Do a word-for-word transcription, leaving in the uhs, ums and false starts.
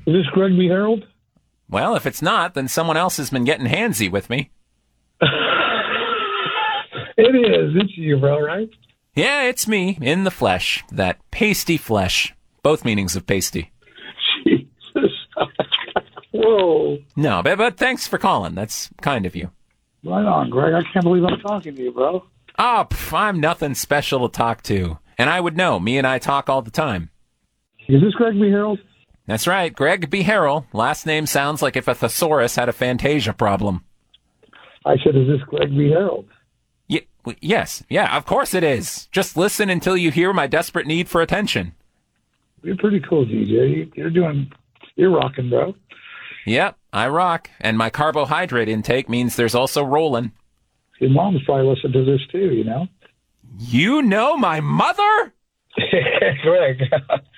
Is this Greg B. Harold? Well, if it's not, then someone else has been getting handsy with me. It is. It's you, bro, right? Yeah, it's me, in the flesh. That pasty flesh. Both meanings of pasty. Jesus. Whoa. No, but, but thanks for calling. That's kind of you. Right on, Greg. I can't believe I'm talking to you, bro. Oh, pff, I'm nothing special to talk to. And I would know. Me and I talk all the time. Is this Greg B. Harold? That's right. Greg B. Harrell. Last name sounds like if a thesaurus had a Fantasia problem. I said, is this Greg B. Harold? Y- yes. Yeah, of course it is. Just listen until you hear my desperate need for attention. You're pretty cool, D J. You're doing, you're rocking, bro. Yep, I rock. And my carbohydrate intake means there's also rolling. Your mom's probably listening to this too, you know? You know my mother? Greg.